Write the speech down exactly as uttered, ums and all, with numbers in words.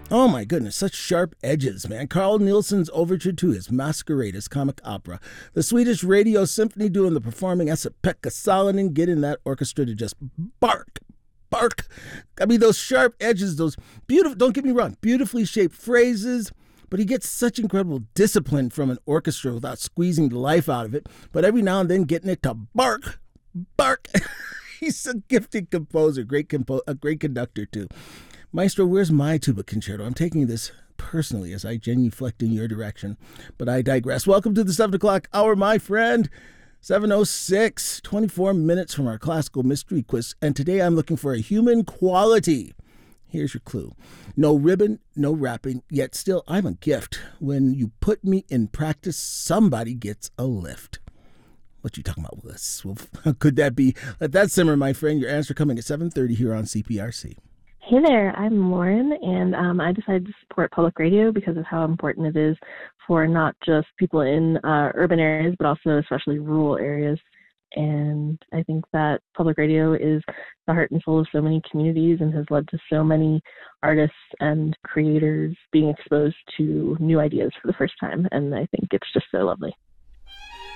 Oh my goodness, such sharp edges, man. Carl Nielsen's overture to his Masquerade, his comic opera. The Swedish Radio Symphony doing the performing Esa-Pekka Salonen, getting that orchestra to just bark, bark. I mean, those sharp edges, those beautiful, don't get me wrong, beautifully shaped phrases, but he gets such incredible discipline from an orchestra without squeezing the life out of it, but every now and then getting it to bark, bark. He's a gifted composer, great compo- a great conductor too. Maestro, where's my tuba concerto? I'm taking this personally as I genuflect in your direction, but I digress. Welcome to the seven o'clock hour, my friend. seven oh six, twenty-four minutes from our classical mystery quiz, and today I'm looking for a human quality. Here's your clue. No ribbon, no wrapping, yet still I'm a gift. When you put me in practice, somebody gets a lift. What you talking about, Willis? Well, could that be? Let that simmer, my friend. Your answer coming at seven thirty here on C P R C. Hey there, I'm Lauren, and um, I decided to support public radio because of how important it is for not just people in uh, urban areas, but also especially rural areas. And I think that public radio is the heart and soul of so many communities and has led to so many artists and creators being exposed to new ideas for the first time. And I think it's just so lovely.